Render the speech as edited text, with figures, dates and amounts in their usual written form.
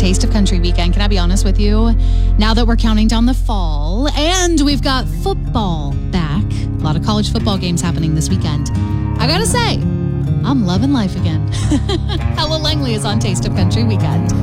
Taste of Country weekend. Can I be honest with you? Now that we're counting down the fall and we've got football back, a lot of college football games happening this weekend, I gotta say, I'm loving life again. Ella Langley is on Taste of Country weekend.